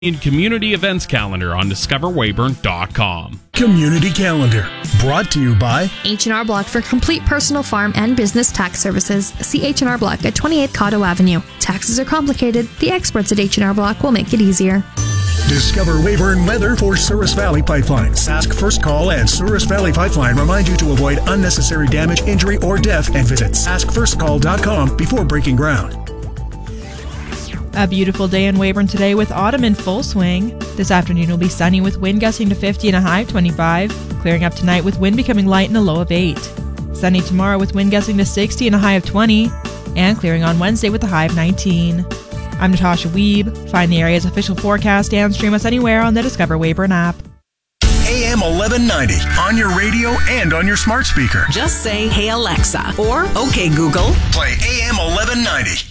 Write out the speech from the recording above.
community events calendar on discoverweyburn.com. Community calendar brought to you by H&R Block for complete personal farm and business tax services. See H&R Block at 28 Cotto Avenue. Taxes are complicated. The experts at H&R Block will make it easier. Discover Weyburn weather for Souris Valley Pipeline. Sask First Call and Souris Valley Pipeline remind you to avoid unnecessary damage, injury, or death, and visit saskfirstcall.com before breaking ground. A beautiful day in Weyburn today with autumn in full swing. This afternoon will be sunny with wind gusting to 50 and a high of 25. Clearing up tonight with wind becoming light and a low of 8. Sunny tomorrow with wind gusting to 60 and a high of 20. And clearing on Wednesday with a high of 19. I'm Natasha Wiebe. Find the area's official forecast and stream us anywhere on the Discover Weyburn app. AM 1190 on your radio and on your smart speaker. Just say, "Hey Alexa," or "Okay Google." Play AM 1190.